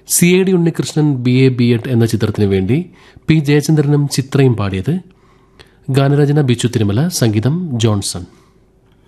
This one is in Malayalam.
CID ഉണ്ണികൃഷ്ണൻ BA B.Ed എന്ന ചിത്രത്തിനു വേണ്ടി P. ജയചന്ദ്രനും ചിത്രയും പാടിയത്. ഗാനരചന ബിച്ചു തിരുമല, സംഗീതം ജോൺസൺ.